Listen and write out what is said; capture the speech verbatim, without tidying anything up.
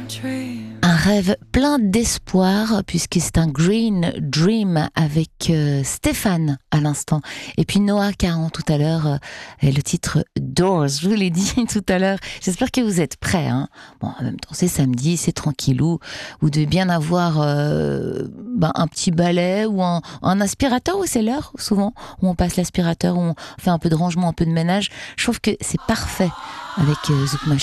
Un rêve plein d'espoir, puisque c'est un Green Dream avec euh, Stéphane à l'instant. Et puis Noah Kahan tout à l'heure, euh, et le titre Doors, je vous l'ai dit tout à l'heure. J'espère que vous êtes prêts. Hein. Bon, en même temps, c'est samedi, c'est tranquillou. Vous devez bien avoir euh, ben, un petit balai ou un, un aspirateur, ou c'est l'heure, souvent, où on passe l'aspirateur, où on fait un peu de rangement, un peu de ménage. Je trouve que c'est parfait avec euh, Zouk Machine.